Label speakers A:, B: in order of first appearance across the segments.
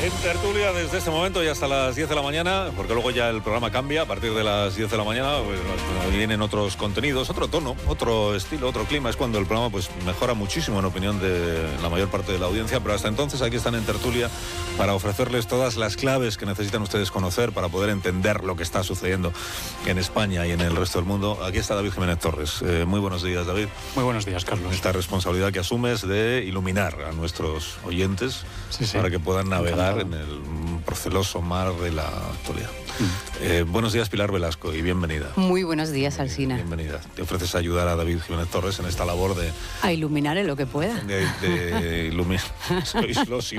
A: En tertulia desde este momento y hasta las 10 de la mañana, porque luego ya el programa cambia a partir de las 10 de la mañana, pues vienen otros contenidos, otro tono, otro estilo, otro clima. Es cuando el programa pues mejora muchísimo en opinión de la mayor parte de la audiencia, pero hasta entonces aquí están en tertulia para ofrecerles todas las claves que necesitan ustedes conocer para poder entender lo que está sucediendo en España y en el resto del mundo. Aquí está David Jiménez Torres. Muy buenos días, David.
B: Muy buenos días, Carlos.
A: Esta responsabilidad que asumes de iluminar a nuestros oyentes para que puedan navegar en el proceloso mar de la actualidad. Buenos días, Pilar Velasco, y bienvenida.
C: Muy buenos días, Alsina.
A: Bienvenida. Te ofreces a ayudar a David Jiménez Torres en esta labor de...
C: A iluminar en lo que pueda.
A: De iluminar. Sois los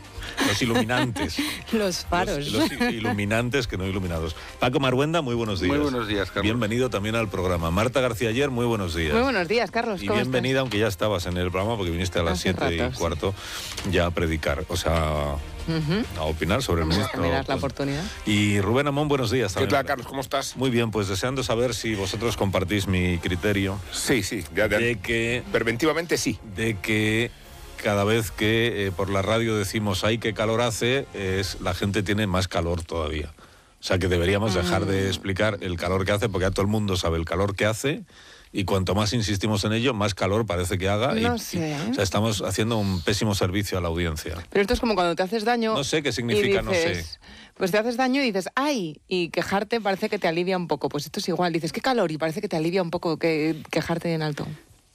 A: iluminantes.
C: Los faros.
A: Los iluminantes que no iluminados. Paco Marhuenda, muy buenos días.
D: Muy buenos días, Carlos.
A: Bienvenido también al programa. Marta García Ayer, muy buenos días.
C: Muy buenos días, Carlos.
A: Y
C: ¿Cómo
A: bienvenida,
C: estás?
A: aunque ya estabas en el programa, porque viniste a las 7:15 ya a predicar. O sea... a opinar sobre el ministro.
C: Me das la oportunidad.
A: Y Rubén Amón, buenos días.
D: ¿Qué tal, Carlos? ¿Cómo estás?
A: Muy bien, pues deseando saber si vosotros compartís mi criterio.
D: Sí.
A: De que...
D: Preventivamente sí.
A: De que cada vez que por la radio decimos ¡ay, qué calor hace!, la gente tiene más calor todavía. O sea, que deberíamos dejar de explicar el calor que hace, porque ya todo el mundo sabe el calor que hace. Y cuanto más insistimos en ello, más calor parece que haga.
C: No sé.
A: O sea, estamos haciendo un pésimo servicio a la audiencia.
C: Pero esto es como cuando te haces daño.
A: No sé qué significa,
C: y dices,
A: no sé.
C: Pues te haces daño y dices, ¡ay! Y quejarte parece que te alivia un poco. Pues esto es igual. Dices, ¡qué calor! Y parece que te alivia un poco que quejarte en alto.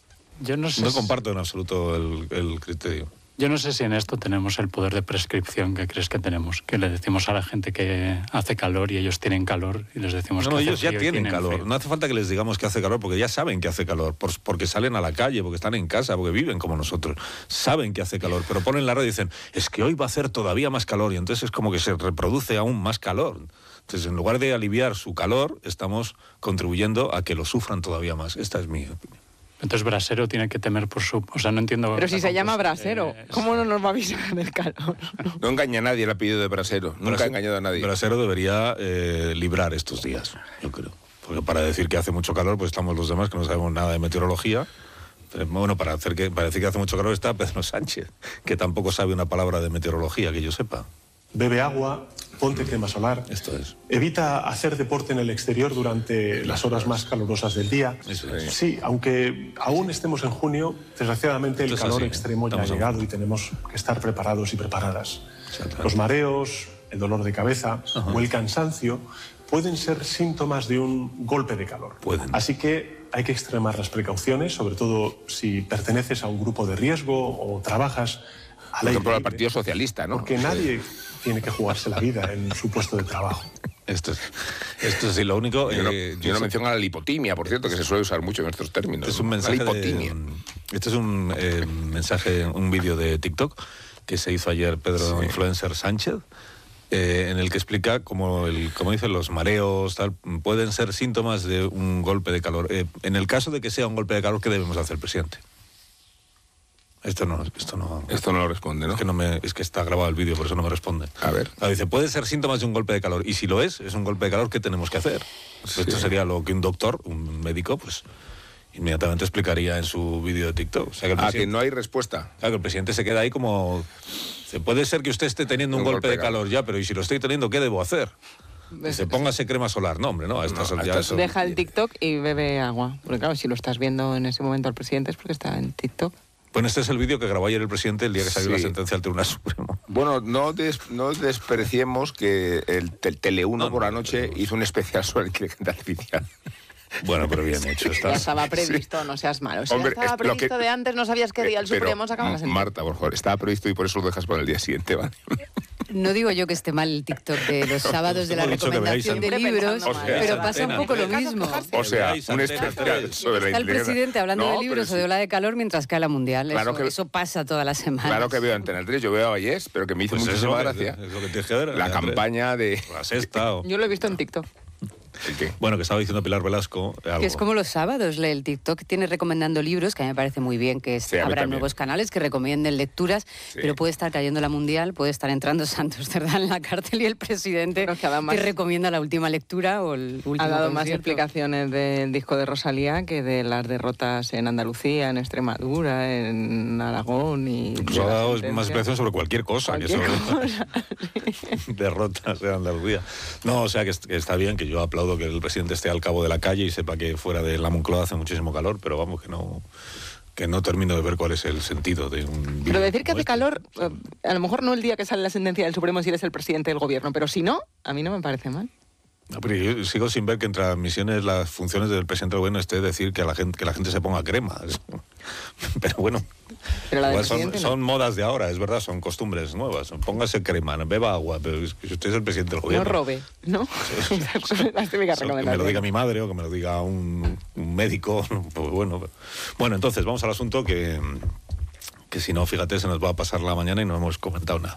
B: Yo no sé.
A: No comparto en absoluto el criterio.
B: Yo no sé si en esto tenemos el poder de prescripción que crees que tenemos, que le decimos a la gente que hace calor y ellos tienen calor y les decimos que hace
A: ellos ya
B: frío y
A: tienen calor.
B: frío.
A: No hace falta que les digamos que hace calor, porque ya saben que hace calor, porque salen a la calle, porque están en casa, porque viven como nosotros. Saben que hace calor, pero ponen la radio y dicen, es que hoy va a hacer todavía más calor, y entonces es como que se reproduce aún más calor. Entonces, en lugar de aliviar su calor, estamos contribuyendo a que lo sufran todavía más. Esta es mi opinión.
B: Entonces Brasero tiene que temer por su... O sea, no entiendo...
C: Pero si se llama Brasero, ¿cómo no nos va a avisar del calor?
D: No engaña a nadie el apellido de Brasero. Nunca ha engañado a nadie.
A: Brasero debería librar estos días, yo creo. Porque para decir que hace mucho calor, pues estamos los demás que no sabemos nada de meteorología. Pero, bueno, para decir que hace mucho calor está Pedro Sánchez, que tampoco sabe una palabra de meteorología, que yo sepa.
E: Bebe agua, ponte crema solar.
A: Esto es.
E: Evita hacer deporte en el exterior durante las horas más calurosas del día.
A: Eso es.
E: Sí, aunque aún estemos en junio, desgraciadamente el calor extremo ya ha llegado y tenemos que estar preparados y preparadas. Los mareos, el dolor de cabeza o el cansancio pueden ser síntomas de un golpe de calor. Así que hay que extremar las precauciones, sobre todo si perteneces a un grupo de riesgo o trabajas
D: por ejemplo, al Partido Socialista, ¿no?
E: Porque nadie tiene que jugarse la vida en su puesto de trabajo.
A: Esto es lo único...
D: Yo no menciono a la lipotimia, por cierto, que se suele usar mucho en estos términos.
A: Este es un mensaje mensaje, un vídeo de TikTok que se hizo ayer Pedro Influencer Sánchez, en el que explica cómo dicen, los mareos pueden ser síntomas de un golpe de calor. En el caso de que sea un golpe de calor, ¿qué debemos hacer, presidente? Esto no
D: lo responde, ¿no?
A: Es que está grabado el vídeo, por eso no me responde.
D: A ver.
A: Dice, puede ser síntomas de un golpe de calor. Y si lo es un golpe de calor, ¿qué tenemos que hacer? Sí. Esto sería lo que un doctor, un médico, pues inmediatamente explicaría en su vídeo de TikTok. O sea, que
D: que no hay respuesta.
A: Claro, que el presidente se queda ahí como... Puede ser que usted esté teniendo un golpe de calor ya, pero ¿y si lo estoy teniendo, qué debo hacer? Se póngase crema solar. No, hombre, no.
C: Deja el TikTok y bebe agua. Porque claro, si lo estás viendo en ese momento al presidente es porque está en TikTok.
A: Bueno, este es el vídeo que grabó ayer el presidente el día que salió la sentencia del Tribunal Supremo.
D: Bueno, no despreciemos que el Tele1 por la noche hizo un especial sobre la inteligencia artificial.
A: Bueno, pero bien hecho.
C: Ya estaba previsto, no seas malo. Si hombre, ya estaba previsto de antes, no sabías qué día el Supremo sacaba la sentencia.
D: Marta, por favor, estaba previsto y por eso lo dejas para el día siguiente, ¿vale?
C: No digo yo que esté mal el TikTok de los sábados de la recomendación de libros, pero pasa un poco lo mismo.
D: O sea, un especial sobre la inteligencia.
C: Está el presidente hablando de libros o de ola de calor mientras cae la mundial.
D: Claro
C: eso pasa toda la semana.
D: Claro que veo Antena 3, yo veo a Vallés, pero que me hizo muchísima gracia.
A: Es lo que tienes que ver.
D: La campaña de...
A: La sexta.
C: Yo lo he visto en TikTok.
A: Bueno, que estaba diciendo Pilar Velasco algo.
F: Que es como los sábados, el TikTok tiene recomendando libros, que a mí me parece muy bien que habrá nuevos canales que recomienden lecturas, pero puede estar cayendo la Mundial, puede estar entrando Santos Cerdán en la cárcel y el presidente que recomienda la última lectura o el último
C: Ha dado
F: concierto.
C: más explicaciones del disco de Rosalía que de las derrotas en Andalucía, en Extremadura, en Aragón y...
A: Incluso ha dado más explicaciones sobre cualquier cosa.
C: Cosa.
A: Derrotas de Andalucía. No, o sea que está bien, que yo aplaudo que el presidente esté al cabo de la calle y sepa que fuera de la Moncloa hace muchísimo calor, pero vamos, que no termino de ver cuál es el sentido de un...
C: Pero decir que hace calor, a lo mejor no el día que sale la sentencia del Supremo si eres el presidente del gobierno, pero si no, a mí no me parece mal.
A: No, pero yo sigo sin ver que entre las misiones, las funciones del presidente del gobierno esté decir que la gente se ponga crema. Pero bueno,
C: pero la
A: son modas de ahora, es verdad, son costumbres nuevas. Póngase crema, beba agua, pero es que si usted es el presidente del gobierno...
C: No robe, ¿no? Las típicas recomendaciones.
A: Que me lo diga mi madre o que me lo diga un médico. Pues bueno, entonces vamos al asunto que si no, fíjate, se nos va a pasar la mañana y no hemos comentado nada.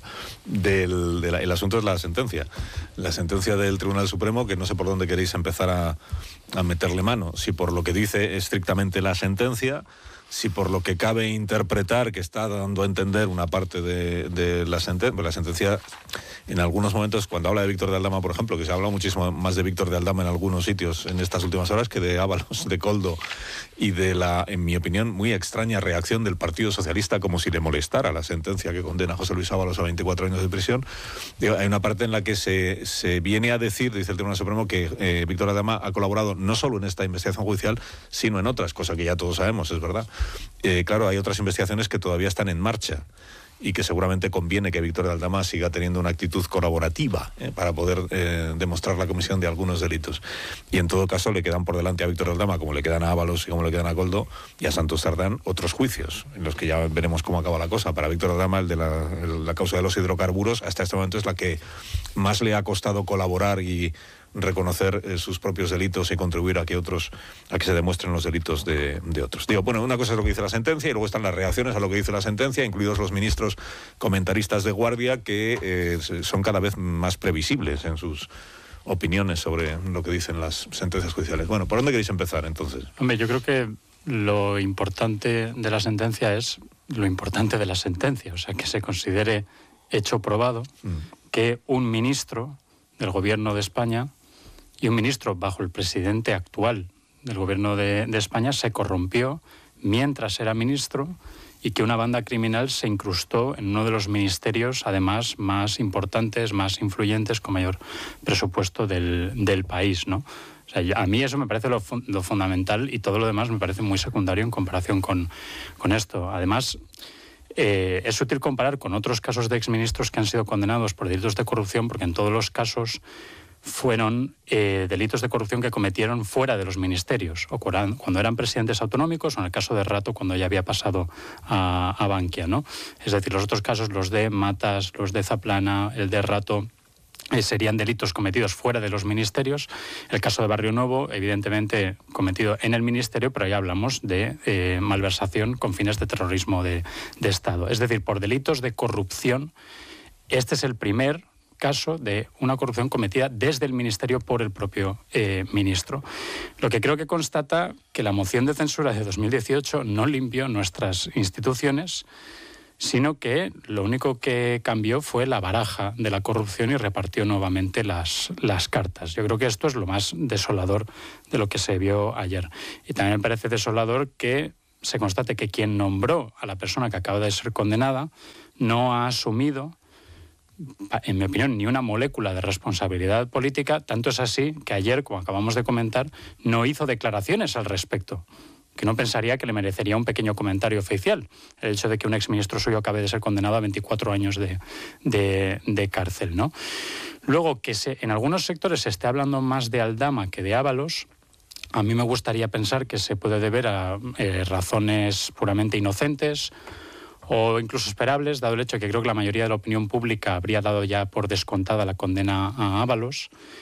A: El asunto es la sentencia. La sentencia del Tribunal Supremo, que no sé por dónde queréis empezar a meterle mano. Si por lo que dice estrictamente la sentencia, si por lo que cabe interpretar que está dando a entender una parte de la sentencia. Pues la sentencia, en algunos momentos, cuando habla de Víctor de Aldama, por ejemplo, que se ha hablado muchísimo más de Víctor de Aldama en algunos sitios en estas últimas horas que de Ábalos, de Koldo y de la, en mi opinión, muy extraña reacción del Partido Socialista, como si le molestara la sentencia que condena a José Luis Ábalos a 24 años de prisión. Hay una parte en la que se viene a decir, dice el Tribunal Supremo, que Víctor de Aldama ha colaborado no solo en esta investigación judicial, sino en otras, cosa que ya todos sabemos, es verdad. Claro, hay otras investigaciones que todavía están en marcha y que seguramente conviene que Víctor de Aldama siga teniendo una actitud colaborativa para poder demostrar la comisión de algunos delitos. Y en todo caso le quedan por delante a Víctor de Aldama, como le quedan a Ábalos y como le quedan a Koldo y a Santos Cerdán, otros juicios, en los que ya veremos cómo acaba la cosa. Para Víctor de Aldama, el de la causa de los hidrocarburos, hasta este momento es la que más le ha costado colaborar y reconocer sus propios delitos y contribuir a que se demuestren los delitos de otros. Bueno, una cosa es lo que dice la sentencia y luego están las reacciones a lo que dice la sentencia, incluidos los ministros comentaristas de guardia, que son cada vez más previsibles en sus opiniones sobre lo que dicen las sentencias judiciales. Bueno, ¿por dónde queréis empezar entonces?
B: Hombre, yo creo que lo importante de la sentencia es lo importante de la sentencia, o sea, que se considere hecho probado que un ministro del gobierno de España y un ministro bajo el presidente actual del gobierno de España se corrompió mientras era ministro y que una banda criminal se incrustó en uno de los ministerios, además, más importantes, más influyentes, con mayor presupuesto del país, ¿no? O sea, a mí eso me parece lo fundamental y todo lo demás me parece muy secundario en comparación con esto. Además, es útil comparar con otros casos de exministros que han sido condenados por delitos de corrupción, porque en todos los casos fueron delitos de corrupción que cometieron fuera de los ministerios, o cuando eran presidentes autonómicos, o en el caso de Rato, cuando ya había pasado a Bankia, ¿no? Es decir, los otros casos, los de Matas, los de Zaplana, el de Rato, serían delitos cometidos fuera de los ministerios. El caso de Barrio Nuevo, evidentemente cometido en el ministerio, pero ya hablamos de malversación con fines de terrorismo de Estado. Es decir, por delitos de corrupción, este es el primer caso de una corrupción cometida desde el ministerio por el propio ministro. Lo que creo que constata que la moción de censura de 2018 no limpió nuestras instituciones, sino que lo único que cambió fue la baraja de la corrupción y repartió nuevamente las cartas. Yo creo que esto es lo más desolador de lo que se vio ayer. Y también me parece desolador que se constate que quien nombró a la persona que acaba de ser condenada no ha asumido, en mi opinión, ni una molécula de responsabilidad política. Tanto es así que ayer, como acabamos de comentar, no hizo declaraciones al respecto, que no pensaría que le merecería un pequeño comentario oficial el hecho de que un exministro suyo acabe de ser condenado a 24 años de cárcel, ¿no? Luego, que en algunos sectores se esté hablando más de Aldama que de Ábalos, a mí me gustaría pensar que se puede deber a razones puramente inocentes o incluso esperables, dado el hecho de que creo que la mayoría de la opinión pública habría dado ya por descontada la condena a Ábalos,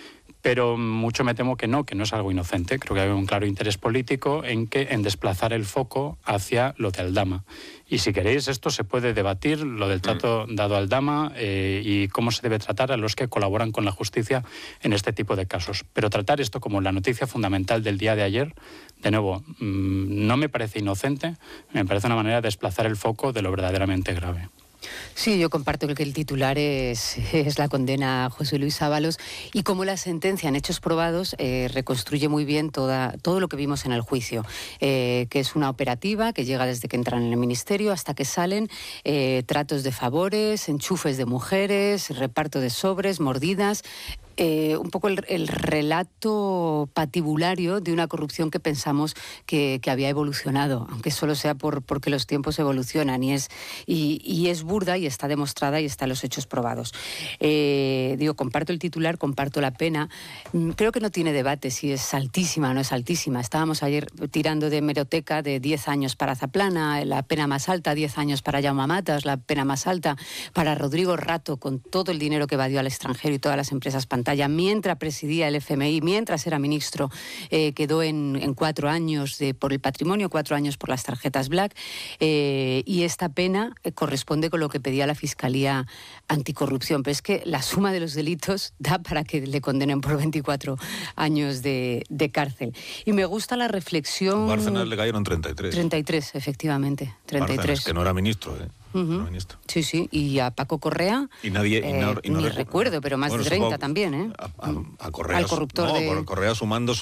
B: Pero mucho me temo que no es algo inocente. Creo que hay un claro interés político en desplazar el foco hacia lo de Aldama. Y si queréis, esto se puede debatir, lo del trato dado a Aldama y cómo se debe tratar a los que colaboran con la justicia en este tipo de casos. Pero tratar esto como la noticia fundamental del día de ayer, de nuevo, no me parece inocente, me parece una manera de desplazar el foco de lo verdaderamente grave.
F: Sí, yo comparto que el titular es la condena a José Luis Ábalos y cómo la sentencia en hechos probados reconstruye muy bien todo lo que vimos en el juicio, que es una operativa que llega desde que entran en el ministerio hasta que salen, tratos de favores, enchufes de mujeres, reparto de sobres, mordidas. Un poco el relato patibulario de una corrupción que pensamos que había evolucionado, aunque solo sea porque los tiempos evolucionan y es burda y está demostrada y está en los hechos probados. Comparto el titular, comparto la pena. Creo que no tiene debate si es altísima o no es altísima. Estábamos ayer tirando de hemeroteca de 10 años para Zaplana, la pena más alta, 10 años para Jaume Matas, la pena más alta para Rodrigo Rato, con todo el dinero que evadió al extranjero y todas las empresas pantalla, mientras presidía el FMI, mientras era ministro, quedó en 4 años por el patrimonio, 4 años por las tarjetas Black, y esta pena corresponde con lo que pedía la Fiscalía Anticorrupción. Pero es que la suma de los delitos da para que le condenen por 24 años de cárcel. Y me gusta la reflexión...
A: A Bárcenas le cayeron 33.
F: 33, efectivamente, 33.
A: Bárcenas, que no era ministro,
F: Sí, sí, y a Paco Correa,
A: y nadie,
F: ni recuerdo, pero más de 30 también,
A: a Correa,
F: al corruptor
A: Correa sumando.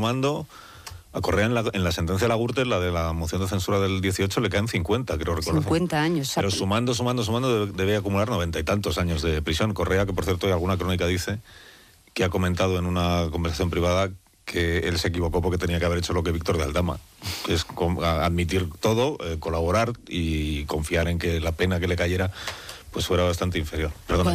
A: A Correa en la sentencia de la Gürtel, la de la moción de censura del 18, le caen 50, creo recordar.
F: 50 años.
A: Pero sumando, debe acumular 90 y tantos años de prisión. Correa, que por cierto, hay alguna crónica dice que ha comentado en una conversación privada que él se equivocó porque tenía que haber hecho lo que Víctor de Aldama, que es admitir todo, colaborar y confiar en que la pena que le cayera pues fuera bastante inferior.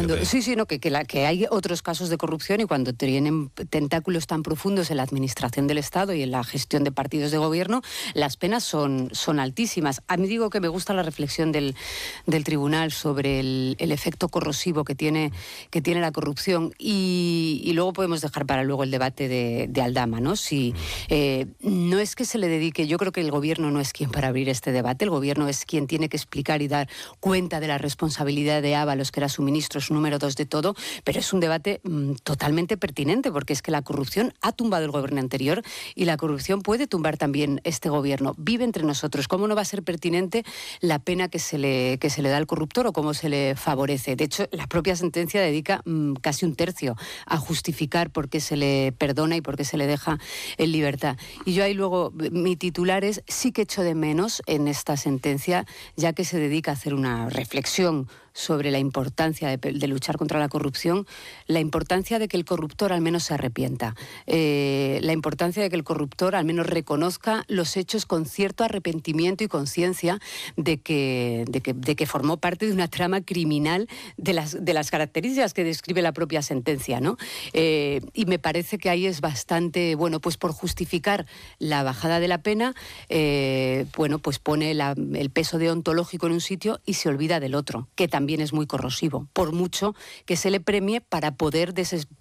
F: Que hay otros casos de corrupción y cuando tienen tentáculos tan profundos en la administración del Estado y en la gestión de partidos de gobierno, las penas son altísimas. A mí digo que me gusta la reflexión del tribunal sobre el efecto corrosivo que tiene la corrupción y luego podemos dejar para luego el debate de Aldama, ¿no? Si no es que se le dedique, yo creo que el gobierno no es quien para abrir este debate, el gobierno es quien tiene que explicar y dar cuenta de la responsabilidad de Ábalos, que era su ministro, su número 2 de todo, pero es un debate totalmente pertinente, porque es que la corrupción ha tumbado el gobierno anterior y la corrupción puede tumbar también este gobierno. Vive entre nosotros. ¿Cómo no va a ser pertinente la pena que se le da al corruptor o cómo se le favorece? De hecho, la propia sentencia dedica casi un tercio a justificar por qué se le perdona y por qué se le deja en libertad. Y yo ahí luego, mi titular es: sí que echo de menos en esta sentencia, ya que se dedica a hacer una reflexión sobre la importancia de luchar contra la corrupción, la importancia de que el corruptor al menos se arrepienta, la importancia de que el corruptor al menos reconozca los hechos con cierto arrepentimiento y conciencia de que formó parte de una trama criminal de las características que describe la propia sentencia, ¿no? Y me parece que ahí es bastante, pues por justificar la bajada de la pena, pues pone el peso deontológico en un sitio y se olvida del otro, que también es muy corrosivo, por mucho que se le premie para poder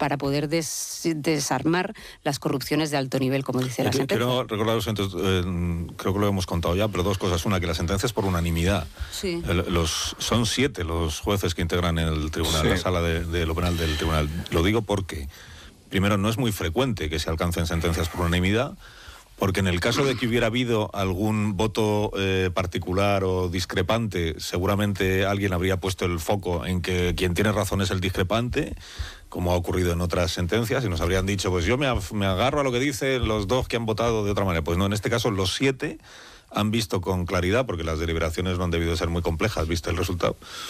F: desarmar las corrupciones de alto nivel, como dice la sentencia.
A: Quiero recordaros, creo que lo hemos contado ya, pero 2 cosas. Una, que la sentencia es por unanimidad.
F: Sí.
A: Son 7 los jueces que integran el tribunal, la sala de lo penal del tribunal. Lo digo porque, primero, no es muy frecuente que se alcancen sentencias por unanimidad, porque en el caso de que hubiera habido algún voto particular o discrepante, seguramente alguien habría puesto el foco en que quien tiene razón es el discrepante, como ha ocurrido en otras sentencias, y nos habrían dicho, pues yo me agarro a lo que dicen los 2 que han votado de otra manera. Pues no, en este caso los 7 han visto con claridad, porque las deliberaciones no han debido ser muy complejas, visto el resultado,